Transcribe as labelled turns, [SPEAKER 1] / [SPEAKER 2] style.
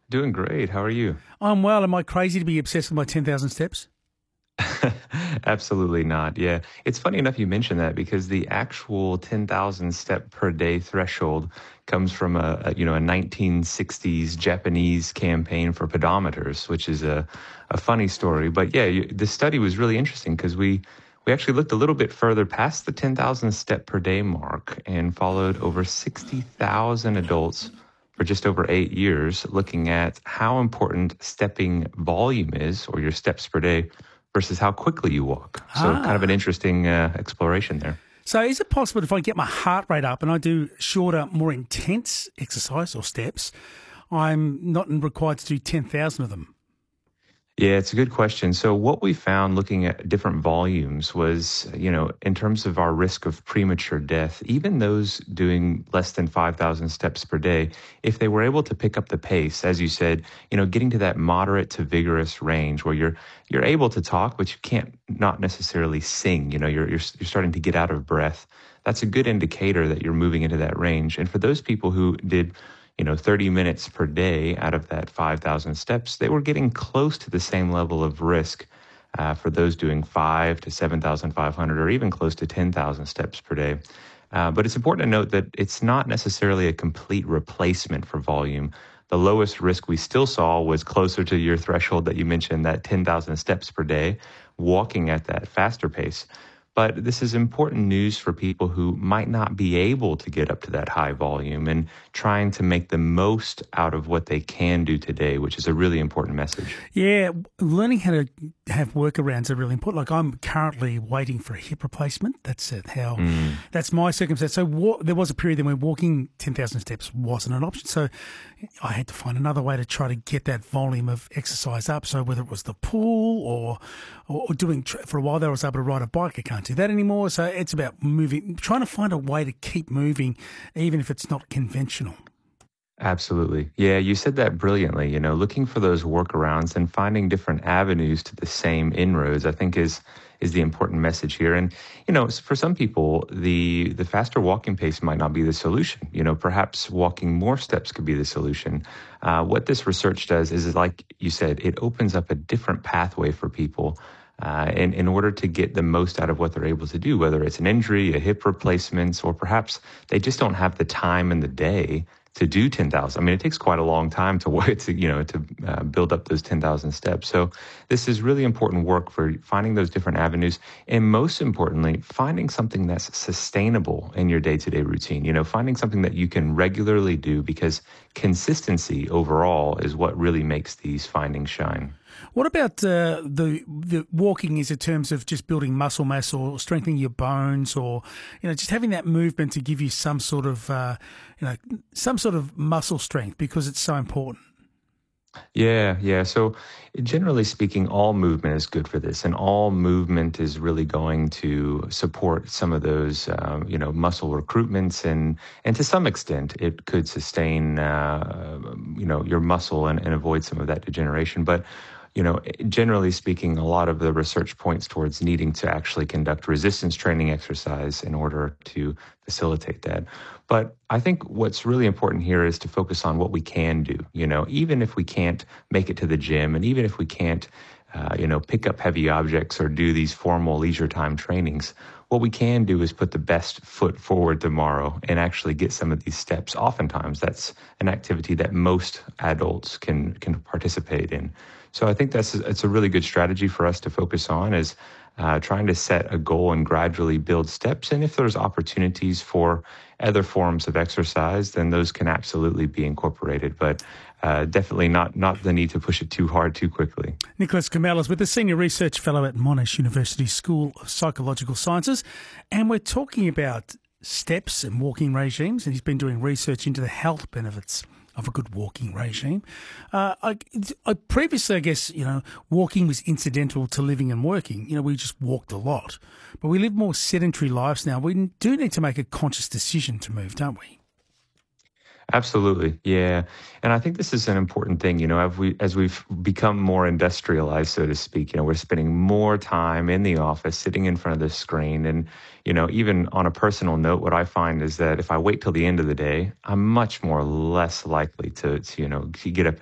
[SPEAKER 1] Doing great. How are you?
[SPEAKER 2] I'm well. Am I crazy to be obsessed with my 10,000 steps?
[SPEAKER 1] Absolutely not. Yeah. It's funny enough you mentioned that because the actual 10,000 step per day threshold comes from a 1960s Japanese campaign for pedometers, which is a funny story. But yeah, the study was really interesting because we actually looked a little bit further past the 10,000 step per day mark and followed over 60,000 adults for just over 8 years, looking at how important stepping volume is, or your steps per day, versus how quickly you walk. So, kind of an
[SPEAKER 2] Ah.
[SPEAKER 1] interesting exploration there.
[SPEAKER 2] So is it possible if I get my heart rate up and I do shorter, more intense exercise or steps, I'm not required to do 10,000 of them?
[SPEAKER 1] Yeah, it's a good question. So what we found looking at different volumes was, in terms of our risk of premature death, even those doing less than 5,000 steps per day, if they were able to pick up the pace, as you said, getting to that moderate to vigorous range where you're able to talk, but you can't not necessarily sing, you're starting to get out of breath. That's a good indicator that you're moving into that range. And for those people who did 30 minutes per day out of that 5,000 steps, they were getting close to the same level of risk for those doing 5 to 7,500 or even close to 10,000 steps per day. But it's important to note that it's not necessarily a complete replacement for volume. The lowest risk we still saw was closer to your threshold that you mentioned, that 10,000 steps per day, walking at that faster pace. But this is important news for people who might not be able to get up to that high volume and trying to make the most out of what they can do today, which is a really important message.
[SPEAKER 2] Yeah, learning how to have workarounds are really important. Like I'm currently waiting for a hip replacement. That's it.
[SPEAKER 1] Mm.
[SPEAKER 2] That's my circumstance. So there was a period then where walking 10,000 steps wasn't an option. So I had to find another way to try to get that volume of exercise up. So whether it was the pool or doing for a while there, I was able to ride a bike. I can't do that anymore. So it's about moving, trying to find a way to keep moving, even if it's not conventional.
[SPEAKER 1] Absolutely. Yeah, you said that brilliantly. Looking for those workarounds and finding different avenues to the same inroads, I think is the important message here. And for some people, the faster walking pace might not be the solution. Perhaps walking more steps could be the solution. What this research does is, like you said, it opens up a different pathway for people. In order to get the most out of what they're able to do, whether it's an injury, a hip replacements, or perhaps they just don't have the time in the day to do 10,000. I mean, it takes quite a long time to build up those 10,000 steps. So this is really important work for finding those different avenues. And most importantly, finding something that's sustainable in your day-to-day routine, finding something that you can regularly do, because consistency overall is what really makes these findings shine.
[SPEAKER 2] What about the walking is in terms of just building muscle mass or strengthening your bones, or just having that movement to give you some sort of muscle strength, because it's so important.
[SPEAKER 1] Yeah, yeah. So generally speaking, all movement is good for this, and all movement is really going to support some of those, muscle recruitments, and to some extent, it could sustain, your muscle and avoid some of that degeneration. But generally speaking, a lot of the research points towards needing to actually conduct resistance training exercise in order to facilitate that. But I think what's really important here is to focus on what we can do. Even if we can't make it to the gym, and even if we can't, pick up heavy objects or do these formal leisure time trainings, what we can do is put the best foot forward tomorrow and actually get some of these steps. Oftentimes, that's an activity that most adults can participate in. So I think it's a really good strategy for us to focus on, is trying to set a goal and gradually build steps. And if there's opportunities for other forms of exercise, then those can absolutely be incorporated. But definitely not the need to push it too hard too quickly.
[SPEAKER 2] Nicholas Kamel is with the Senior Research Fellow at Monash University School of Psychological Sciences, and we're talking about steps and walking regimes, and he's been doing research into the health benefits of a good walking regime. I previously, I guess, walking was incidental to living and working. We just walked a lot. But we live more sedentary lives now. We do need to make a conscious decision to move, don't we?
[SPEAKER 1] Absolutely. Yeah. And I think this is an important thing, as we've become more industrialized, so to speak, we're spending more time in the office, sitting in front of the screen. And, even on a personal note, what I find is that if I wait till the end of the day, I'm much more less likely to get up